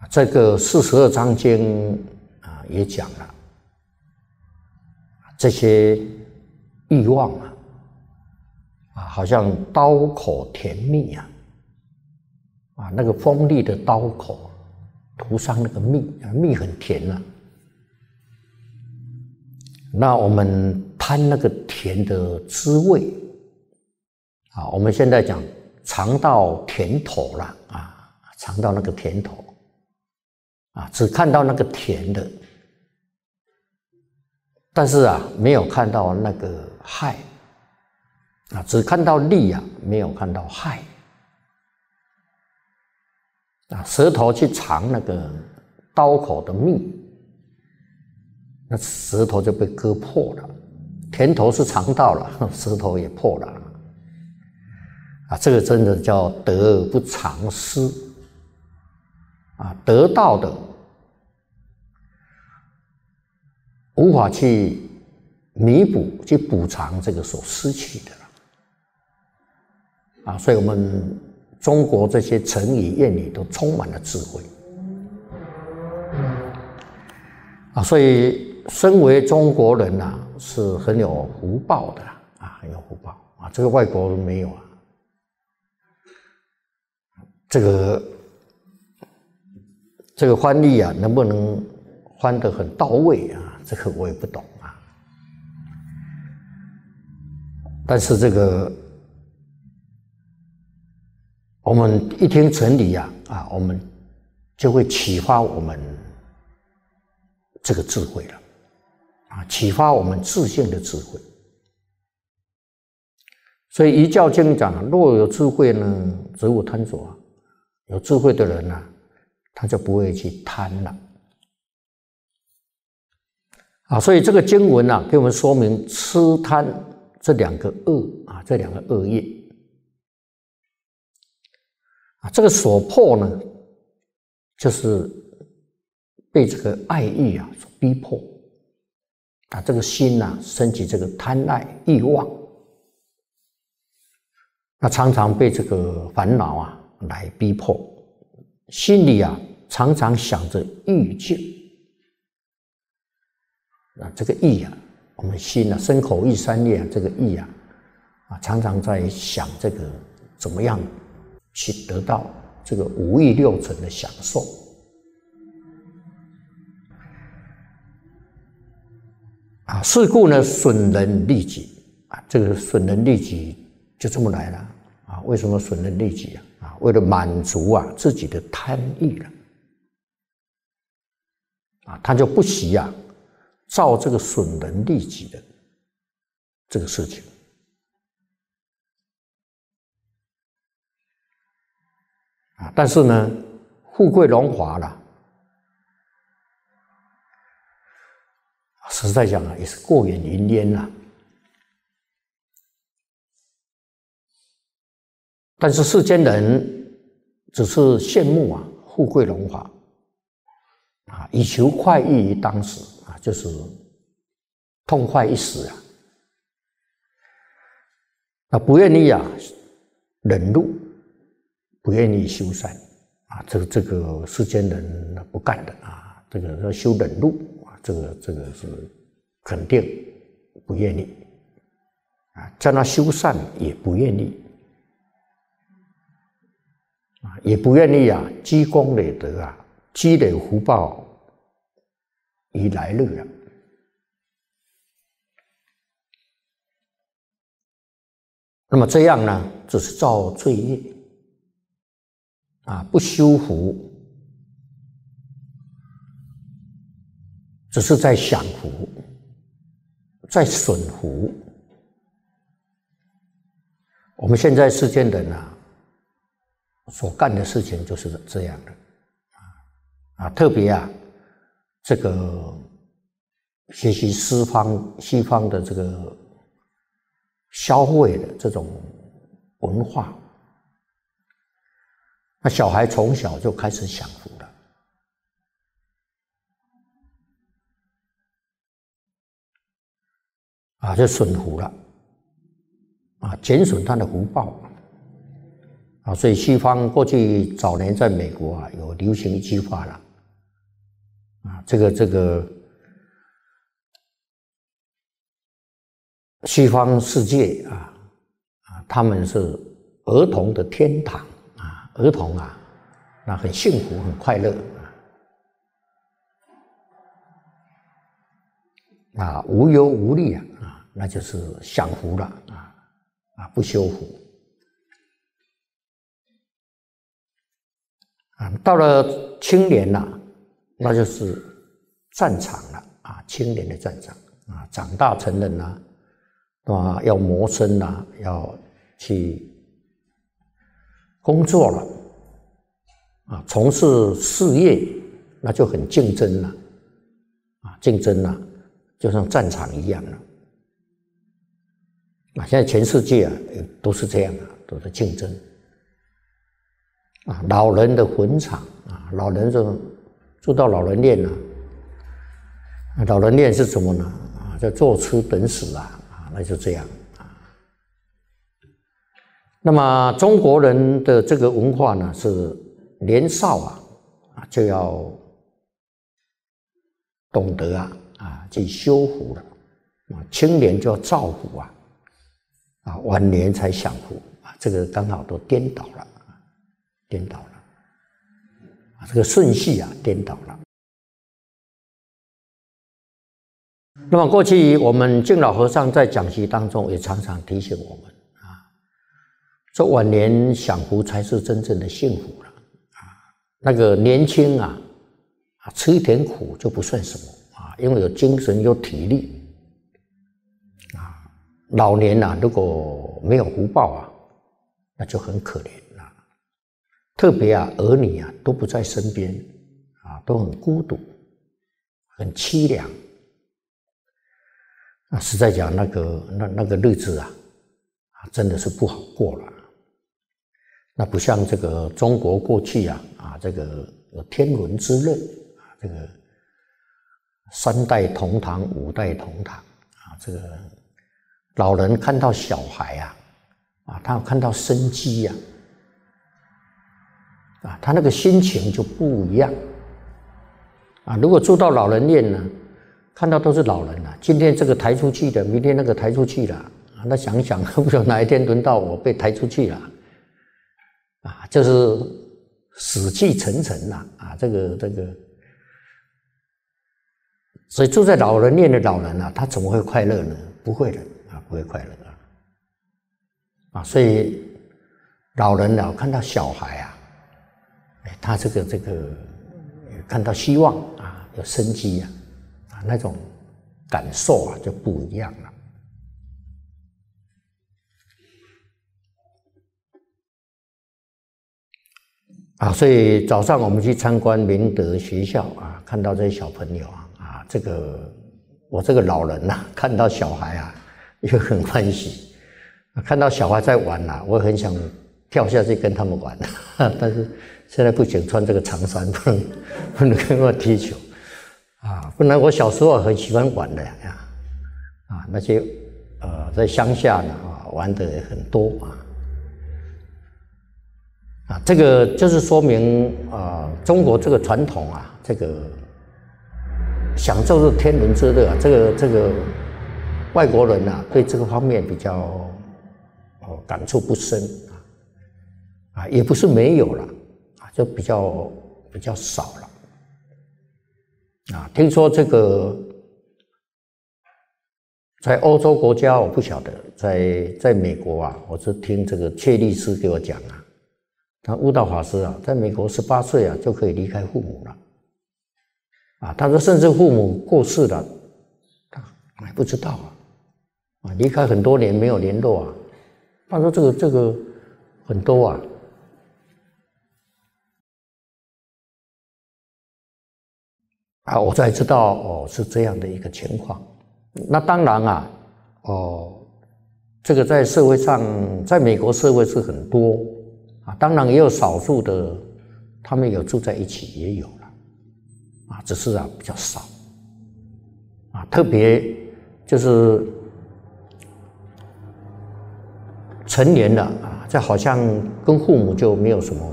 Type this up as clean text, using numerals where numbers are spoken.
这个42章经也讲了这些欲望好像刀口甜蜜那个锋利的刀口涂上那个蜜很甜那我们贪那个甜的滋味我们现在讲尝到甜头了尝到那个甜头只看到那个甜的，但是没有看到那个害只看到利没有看到害舌头去尝那个刀口的蜜，那舌头就被割破了，甜头是尝到了，舌头也破了这个真的叫得而不偿失得到的无法去弥补去补偿这个所失去的所以我们中国这些成语谚语都充满了智慧所以身为中国人是很有福报的很有福报这个外国人没有这个翻译能不能翻得很到位这个我也不懂但是这个我们一听成语我们就会启发我们这个智慧了启发我们自性的智慧。所以《遗教经》讲若有智慧呢，则无贪着有智慧的人他就不会去贪了所以这个经文给我们说明痴贪这两个恶这两个恶业这个所迫呢，就是被这个爱欲所逼迫这个心升起这个贪爱欲望，那常常被这个烦恼来逼迫，心里常常想着欲境这个意我们心身口意三业这个意常常在想这个怎么样去得到这个五欲六尘的享受是故呢损人利己这个损人利己就这么来了为什么损人利己为了满足自己的贪欲了他就不惜造这个损人利己的这个事情但是呢富贵荣华了实在讲也是过眼云烟但是世间人只是羡慕富贵荣华以求快意于当时就是痛快一时不愿意忍辱，不愿意修善这个世间人不干的这个要修忍辱这个是肯定不愿意叫他修善也不愿意也不愿意积功累德积累福报于来日那么这样呢就是造罪业不修福，只是在享福，在损福。我们现在世间人所干的事情就是这样的特别这个学习西方的这个消费的这种文化，那小孩从小就开始享福了就损福了减损他的福报啊，所以西方过去早年在美国啊有流行一句话了，啊，这个西方世界他们是儿童的天堂啊，儿童啊，那很幸福很快乐啊，无忧无虑啊，那就是享福了不修福。到了青年了，那就是战场了青年的战场长大成人了要谋生了，要去工作了从事事业，那就很竞争了竞争了，就像战场一样了现在全世界都是这样都是竞争老人的坟场老人就住到老人院了老人院是什么呢叫坐吃等死那就这样那么中国人的这个文化呢，是年少就要懂得去修福了青年就要造福晚年才享福这个刚好都颠倒了这个顺序颠倒了。那么过去我们敬老和尚在讲习当中也常常提醒我们说晚年享福才是真正的幸福了那个年轻吃一点苦就不算什么因为有精神有体力老年如果没有福报那就很可怜特别儿女都不在身边都很孤独很凄凉实在讲那个日子真的是不好过了那不像这个中国过去这个有天伦之乐这个3代同堂5代同堂这个老人看到小孩他看到生机他那个心情就不一样如果住到老人院呢，看到都是老人今天这个抬出去的，明天那个抬出去了那想一想，不知道哪一天轮到我被抬出去了就是死气沉沉这个所以住在老人院的老人他怎么会快乐呢？不会的不会快乐所以老人看到小孩他这个看到希望有生机那种感受就不一样了所以早上我们去参观明德学校看到这些小朋友这个我这个老人看到小孩也很欢喜看到小孩在玩我很想跳下去跟他们玩但是现在不行，穿这个长衫不能跟我踢球不然我小时候很喜欢玩的那些在乡下呢玩的很多这个就是说明中国这个传统这个享受是天伦之乐这个外国人对这个方面比较感触不深也不是没有了就比较少了听说这个在欧洲国家我不晓得，在美国我是听这个切律师给我讲他悟道法师在美国18岁就可以离开父母了他说甚至父母过世了他还不知道离开很多年没有联络他说这个很多我才知道是这样的一个情况。那当然这个在社会上，在美国社会是很多当然也有少数的，他们有住在一起也有了只是比较少特别就是成年了这好像跟父母就没有什么